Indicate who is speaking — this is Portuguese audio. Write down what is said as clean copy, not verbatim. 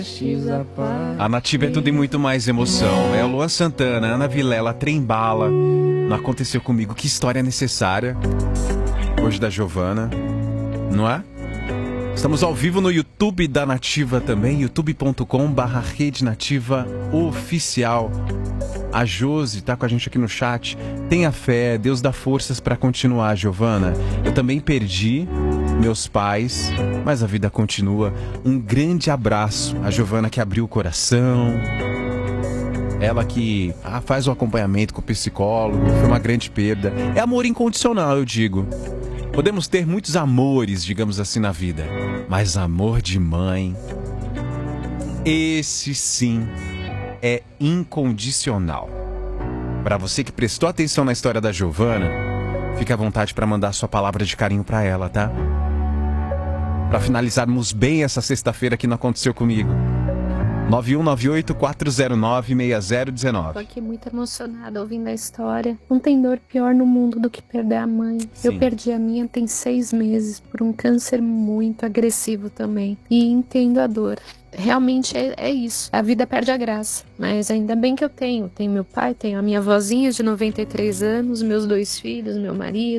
Speaker 1: A Nativa é tudo e muito mais emoção. É o Luan Santana, Ana Vilela, Trembala. Não aconteceu comigo. Que história necessária. Hoje da Giovana, não é? Estamos ao vivo no YouTube da Nativa também, youtube.com/Rede Nativa Oficial. A Josi tá com a gente aqui no chat. Tenha fé, Deus dá forças para continuar, Giovana. Eu também perdi meus pais, mas a vida continua. Um grande abraço a Giovana que abriu o coração. Ela que faz o acompanhamento com o psicólogo. Foi uma grande perda. É amor incondicional, eu digo. Podemos ter muitos amores, digamos assim, na vida, mas amor de mãe, esse sim é incondicional. Para você que prestou atenção na história da Giovana, fique à vontade para mandar sua palavra de carinho para ela, tá? Para finalizarmos bem essa sexta-feira que não aconteceu comigo. 9198-409-6019.
Speaker 2: Tô aqui muito emocionada ouvindo a história. Não tem dor pior no mundo do que perder a mãe.
Speaker 1: Sim.
Speaker 2: Eu perdi a minha tem 6 meses por um câncer muito agressivo também. E entendo a dor. Realmente é isso. A vida perde a graça. Mas ainda bem que eu tenho. Tenho meu pai, tenho a minha vozinha de 93 anos, meus 2 filhos, meu marido.